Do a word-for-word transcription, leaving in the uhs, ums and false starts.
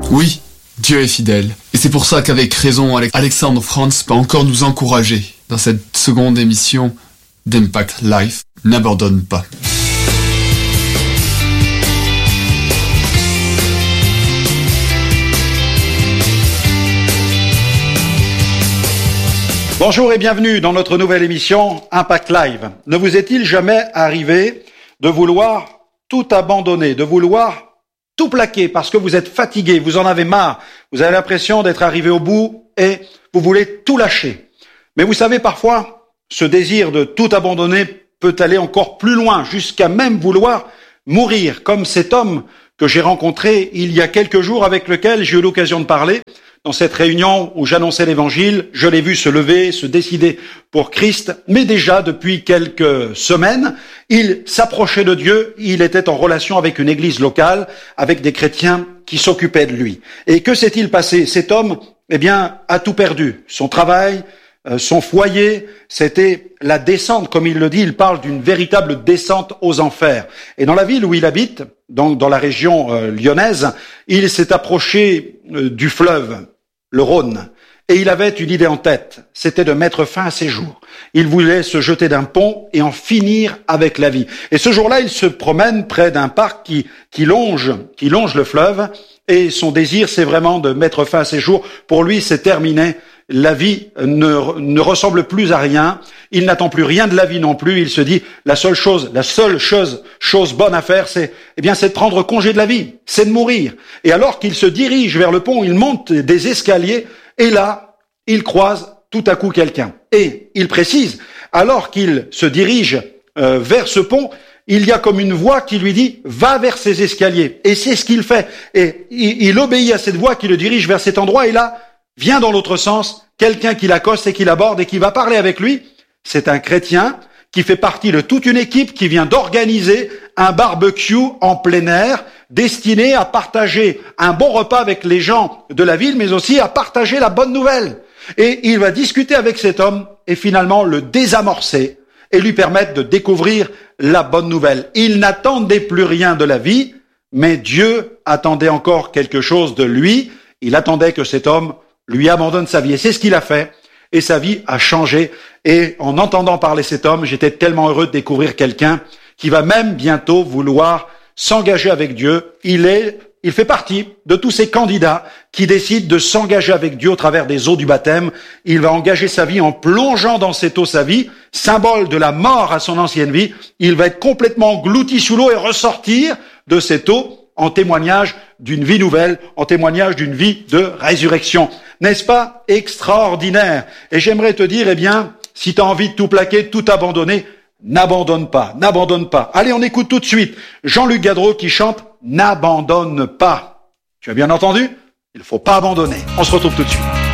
Oui, Dieu est fidèle. Et c'est pour ça qu'avec raison, Alexandre Franz peut encore nous encourager dans cette seconde émission d'Impact Life. N'abandonne pas. Bonjour et bienvenue dans notre nouvelle émission Impact Live. Ne vous est-il jamais arrivé de vouloir tout abandonner, de vouloir tout plaquer parce que vous êtes fatigué, vous en avez marre, vous avez l'impression d'être arrivé au bout et vous voulez tout lâcher. Mais vous savez, parfois, ce désir de tout abandonner peut aller encore plus loin, jusqu'à même vouloir mourir, comme cet homme que j'ai rencontré il y a quelques jours, avec lequel j'ai eu l'occasion de parler. Dans cette réunion où j'annonçais l'évangile, je l'ai vu se lever, se décider pour Christ, mais déjà depuis quelques semaines, il s'approchait de Dieu, il était en relation avec une église locale, avec des chrétiens qui s'occupaient de lui. Et que s'est-il passé? Cet homme, eh bien, a tout perdu. Son travail, son foyer, c'était la descente, comme il le dit, il parle d'une véritable descente aux enfers. Et dans la ville où il habite, donc dans la région euh, lyonnaise, il s'est approché euh, du fleuve, le Rhône, et il avait une idée en tête, c'était de mettre fin à ses jours. Il voulait se jeter d'un pont et en finir avec la vie. Et ce jour-là, il se promène près d'un parc qui, qui longe, qui longe le fleuve, et son désir, c'est vraiment de mettre fin à ses jours. Pour lui, c'est terminé. La vie ne, ne ressemble plus à rien. Il n'attend plus rien de la vie non plus. Il se dit, la seule chose, la seule chose, chose bonne à faire, c'est, eh bien, c'est de prendre congé de la vie. C'est de mourir. Et alors qu'il se dirige vers le pont, il monte des escaliers, et là, il croise tout à coup quelqu'un. Et il précise, alors qu'il se dirige euh, vers ce pont, il y a comme une voix qui lui dit, va vers ces escaliers. Et c'est ce qu'il fait. Et il, il obéit à cette voix qui le dirige vers cet endroit, et là, vient dans l'autre sens, quelqu'un qui l'accoste et qui l'aborde et qui va parler avec lui. C'est un chrétien qui fait partie de toute une équipe qui vient d'organiser un barbecue en plein air destiné à partager un bon repas avec les gens de la ville, mais aussi à partager la bonne nouvelle. Et il va discuter avec cet homme et finalement le désamorcer et lui permettre de découvrir la bonne nouvelle. Il n'attendait plus rien de la vie, mais Dieu attendait encore quelque chose de lui. Il attendait que cet homme lui abandonne sa vie. Et c'est ce qu'il a fait. Et sa vie a changé. Et en entendant parler cet homme, j'étais tellement heureux de découvrir quelqu'un qui va même bientôt vouloir s'engager avec Dieu. Il est, il fait partie de tous ces candidats qui décident de s'engager avec Dieu au travers des eaux du baptême. Il va engager sa vie en plongeant dans cette eau sa vie, symbole de la mort à son ancienne vie. Il va être complètement englouti sous l'eau et ressortir de cette eau en témoignage d'une vie nouvelle, en témoignage d'une vie de résurrection. N'est-ce pas extraordinaire? Et j'aimerais te dire, eh bien, si tu as envie de tout plaquer, de tout abandonner, n'abandonne pas, n'abandonne pas. Allez, on écoute tout de suite Jean-Luc Gadreau qui chante « N'abandonne pas ». Tu as bien entendu? Il ne faut pas abandonner. On se retrouve tout de suite.